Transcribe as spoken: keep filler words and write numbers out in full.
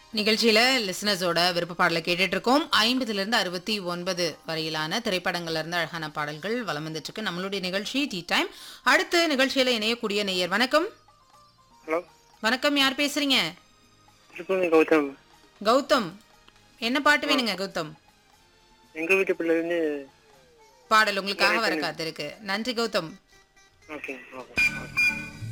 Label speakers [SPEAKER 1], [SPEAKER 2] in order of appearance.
[SPEAKER 1] நிகழ்ச்சியில லிசனர்ஸோட விருப்ப பாடலை கேட்டுட்டு இருக்கோம். ஐம்பதுல இருந்து அறுபத்தி ஒன்பது வரையிலான திரைப்படங்கள்ல இருந்து அழகான பாடல்கள் வலம் வந்துட்டு இருக்கு. நம்மளுடைய நிகழ்ச்சி டீ டைம். அடுத்து நிகழ்ச்சியில இணையக்கூடிய நேயர் வணக்கம்.
[SPEAKER 2] ஹலோ
[SPEAKER 1] வணக்கம், யார் பேசுறீங்க?
[SPEAKER 2] திருப்பதி கௌதம்.
[SPEAKER 1] கௌதம், என்ன பாட்டு வேணுங்க கௌதம்?
[SPEAKER 2] எங்க வீட்டு பிள்ளை இருந்து
[SPEAKER 1] பாடல் உங்களுக்காக வர காத்திருக்கு. நன்றி கௌதம்.
[SPEAKER 2] Okay okay